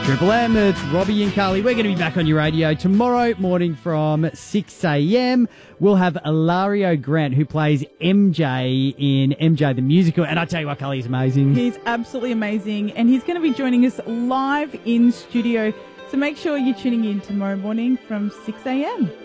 Triple M, it's Robbie and Carly. We're going to be back on your radio tomorrow morning from 6 a.m. We'll have Ilario Grant, who plays MJ in MJ the Musical. And I tell you what, Carly, he's amazing. He's absolutely amazing. And he's going to be joining us live in studio. So make sure you're tuning in tomorrow morning from 6 a.m.